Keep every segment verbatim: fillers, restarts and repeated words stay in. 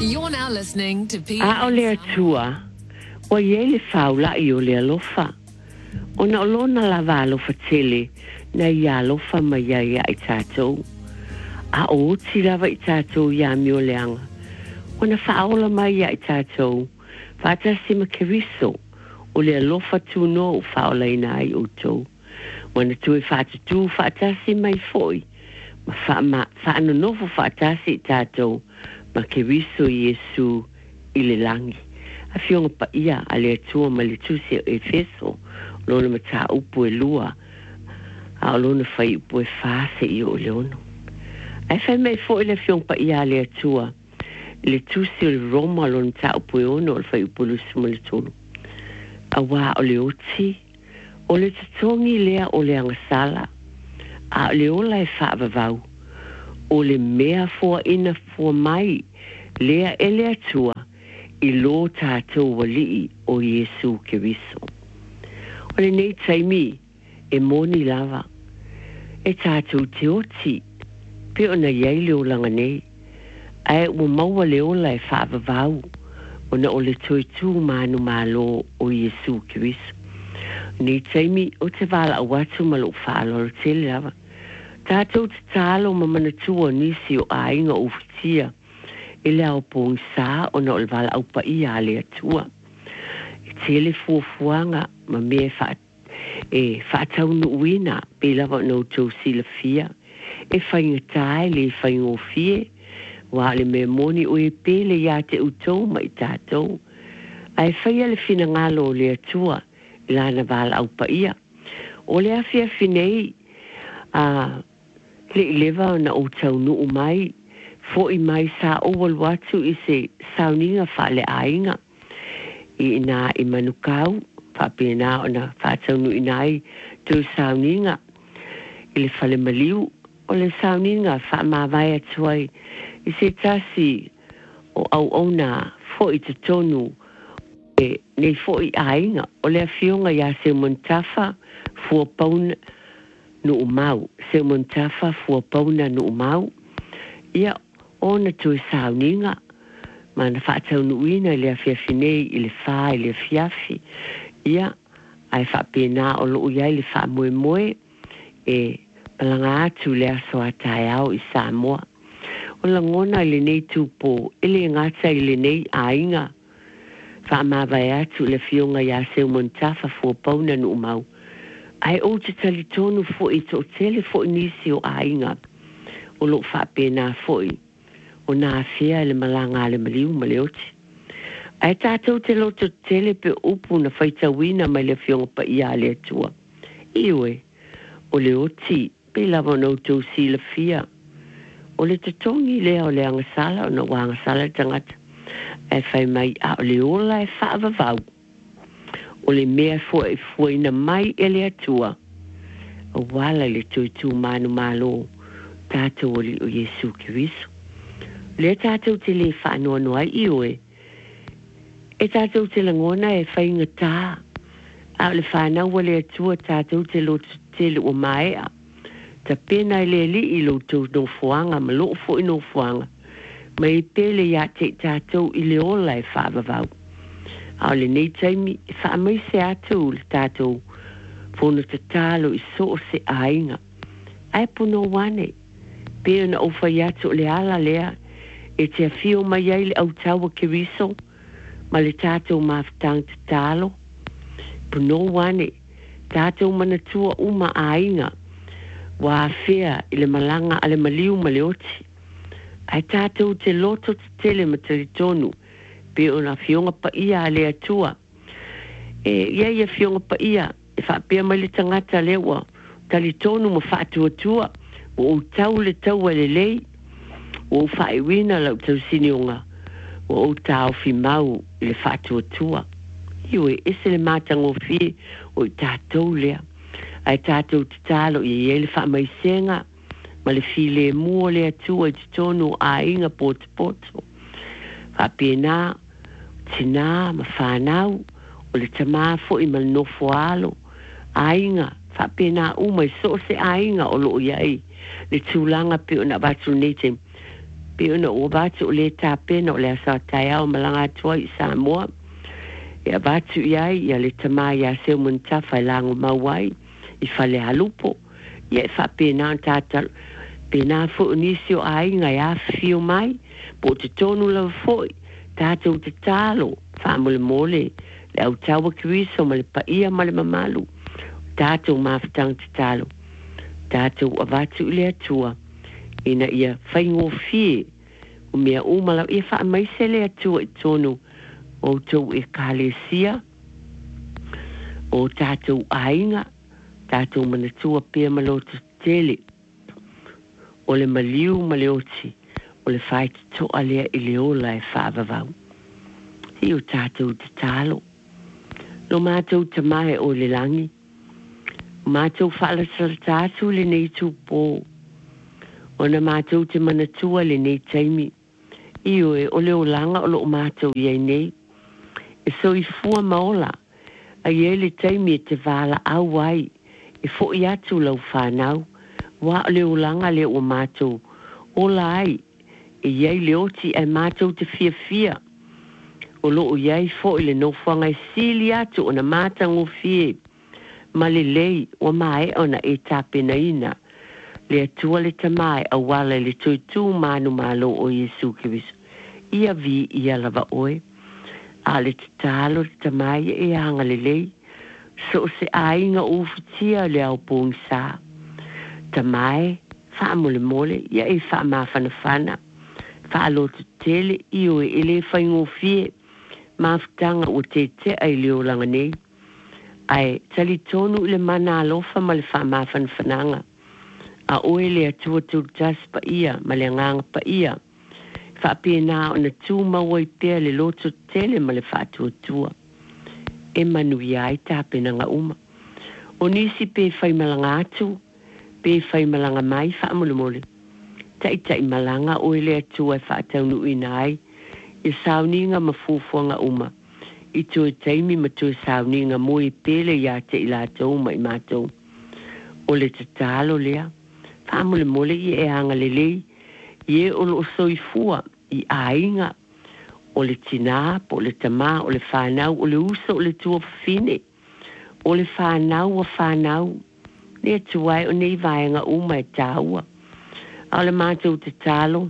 You're now listening to P. A o lea tua, o ie le whaula i o lea lofa. O na olona lava alofa tele, na ia alofa mai ia i tātou. A o uti lava i tātou ia mi o leanga. O na whaola mai ia i tātou, whaatasi ma keriso, o lea lofa tu no o whaola ina ai o tau. O na tue whaatatu whaatasi mai foi, ma whaano nofo whaatasi i tātou, ma keriso Yesu i le langi. A fionga pa ia a lea tua ma le tusi e feso, lona ma tā upu e lua, a o lona whai upu e whase i o leono. Ai whai mai fo i le fionga pa ia a lea tua, le tusi o le Roma lona tā upu e ono, o le whai upu lusi ma le tonu. A wā o le oti, o le tatongi lea o le angasala, a o le ola e whaavavau, o le mea fua ina fua mai, lea e lea tua, i lo tātou wali o Yesu Keriso. O le nei taimi, e moni lava, e tātou te oti, pe o na iei leo langa nei, ai ua maua leo la e whaavavau, o na o le toitu manu malo o Yesu Keriso. Nei taimi, o te wala a watu malo whaalo o tele lava, tātou te tālo ma manatua nisi o ainga ufitia, e le au pōng sā o na o le wala au pa ia le atua. E tele fuafuanga ma me wha, e whaatau nu uina pe lava no tau sila fia. E whainga tae le whainga o fie, wa le me moni o e pele ia te utou ma i tātou. Ai whaia le fina ngalo o le atua, i lana wala au pa ia. O le awhia finei, a le lewa na o tau nu umai, fo i mai sa owal watu i se sauninga wha le ainga. I ina i manukau, papi na o na whatau nu inai tu sauninga. I le whale maliu, o le sauninga wha mawai atuai. I se tasi o au ona fo i te tonu, e ne fo i ainga. O le fionga ia se muntafa fua pauna nu umau. Se muntafa fua pauna nu umau. Ia ona tu sauninga, ma na whaatau nuina i le awhia finei, i le wha, i le fiafi. Ia, ai whapena o loo iai le wha moe moe, e palanga atu le aso atai au i Samoa. O la ngona i le nei tupo, i le ngata i le nei ainga, wha mawai atu le fionga ia seu montafa fua pauna nu umau. Ai o te talitonu fo i to tele fo nisi o ainga, o loo whapena fo i. O nā fea le malanga le maliu ma le oti. Ai tātou te loto tele pe upu na whaitawina mai le fionga pa ia le atua. Iwe, o le oti, pe lava no tau si la fia. O le tatongi lea o le angasala, o na wa angasala tangata. Ai whai mai a o le ola e whaavavau. O le mea fua e fuaina mai e le atua. O wala le tuitu manu malo, tātou oli o Yesu Keriso. Le tātou te le whaanoa noa i oe. E tātou te langona e whainga tā. A le whanau le atua tātou te lo te le o maea. Ta pena i le li i lo tau no fuanga, ma lo fo i no fuanga. Ma i pele ia te tātou i le ola e whaavavau. A le nei taimi, e whaamai se atou le tātou. Fono te tālo i so se ainga. Ai pono wane. Peo na ofa iatu le ala lea. E te afio mai ai le au taua Keriso, ma le tātou mawhtang te tālo. Puno wane, tātou manatua uma ainga, wa awhea i le malanga ale maliu ma le oti. Ai tātou te loto te tele ma taritonu, pe o na fionga pa ia le atua. E ia ia fionga pa ia, e whapea mai le tangata lewa, taritonu ma whaatua tua, o tau le tau le lei, o whae wina lau tau sinionga, o o tau fi mau i le whaatua tua. Iwe, ese le mātango fie o i tātou lea. Ai tātou te tālo i e le wha mai senga, ma le fi le mua le atua i te tonu a inga poto poto. Wha pēnā, tina, ma whanau, o le tamafo i mal nofo alo, a inga, wha pēnā umai so se a inga o loo iai, le tūlanga pe o na watu nete, pe pe ona o vatu le tape no le sa tai au malanga tua I Samoa ia vatu iai ia le tama ia se mun tafa lango mawai I fale alupo ia fa pena tata pena fo nisio ai nga ia fio mai po te tonu la foi tata te talo fa mole mole le au tawa kriso male pa ia male mamalu tata maftang te talo tata avatu le atua ina ia faingo fie o mea umala ia fa mai sele atua I tonu o tau e kalesia o tātou ainga tātou manatua pia maloto tele o le maliu maleoti o le whaiti toa lea I le ola e whaavavau hi o tātou te talo no mātou tamahe o le langi mātou whaalasala tātou le nei tūpō o na mātou te manatua le nei taimi I o e o le o langa o lo mātou iei nei e so I fua maola a iele taimi e te vala au ai e fo I atu lau whanau wa le ulanga le o mātou o lai e iei le oti e mātou te fia fia o lo o iei fo I le nofanga e sili atu o na mātango fie ma le lei o mai o na e tapena ina le atua le tamai a wala le tuitu manu malo o Yesu Kirisu ia vi ia lava oe ale te talo te tamai e hanga le lei so se ainga ufitia le au pong sa tamai wha mole mole ia e wha mawhana whana wha alo te tele I o e ele whaingo fie mawhtanga o te te ai leo langa nei ai tali tonu le mana alofa ma le wha mawhana whananga a oe le atua tu tas pa ia ma le ngang pa ia whapena o na tū mawai pēr le loto tele ma le whātua tua. E manu iai tāpena nga uma. O nisi pē whai malanga atu, pē whai malanga mai whaamole mole. Tai tai malanga o ele atua e whaataunu inai, I sauninga mafufua nga uma. I tue taimi ma tue sauninga moe pēle ia te ilatou ma I mātou. O le te talo lea, whaamole mole I e anga lelei, Ie o lo soifua I ainga o le tina, po le tama, o le whanau, o le usa, o le tua fine, o le whanau a whanau. Nea tuai o nei vaenga uma e tāua. A le mātou te talo,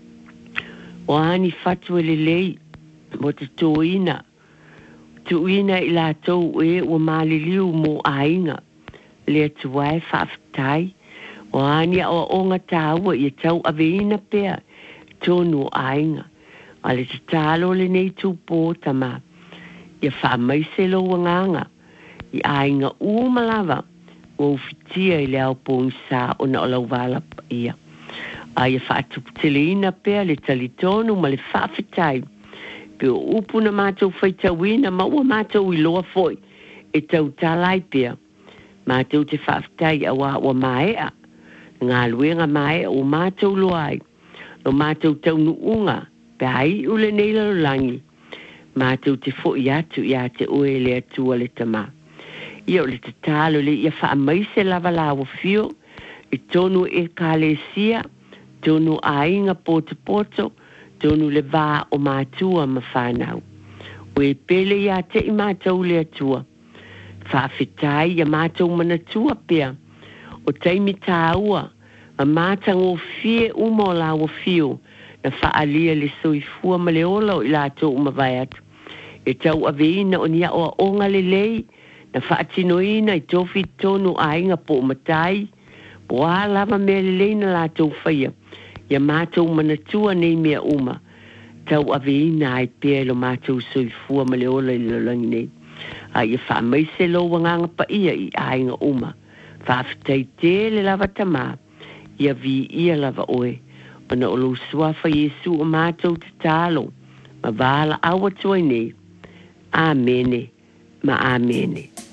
o ani fatu e le lei, mo te tōina. Tuina I lātou e o maliliu mo ainga. Le tuai whaafitai, o ania o onga tāua I tau aveina pēr, tōnu ainga. A le te tālo le nei tūpō tama. Ia whaamaise lo wanganga. I ainga umalava, o ufitia I le au pōngsa o na olau wala pa ia. A ia whaatuputeleina pēr le talitonu ma le whaafitai. Pe o upu na mātou whaitawina, ma ua mātou I loa foi, e tau tālai pēr. Mātou te whaafitai a wā ua maea. Ngā luenga mai o mātou loai. No mātou tau nuunga, pe ai ule nei langi. Mātou te fo I atu I ate oe le atua le tama. Ia o le te talo le ia wha maise lava lawa fio, I tonu e kalesia, tonu ainga poto poto, tonu le vā o mātua ma whanau. O e pele I ate I mātou le atua. Whaafitai ia mātou manatua pia. O taimi tāua, a mātango fie umo la o fio, na whaalia le soifua ma le ola o I lātou umawai atu. E tau aveina o nia o onga le lei, na whaatinoina I tofi tonu ainga po matai, po a lava mea le lei na lātou whaia, ia mātou manatua nei mea uma, tau aveina ai pēr lo mātou soifua ma le ola I lalangi nei. A ia whaamaise lo wanganga pa ia I ainga uma. Whaafitai tele lava tama, ia vi ia lava oe, o na olo suafa Yesu o mātou te talo, ma wala awa toi nei. Amene, ma amene.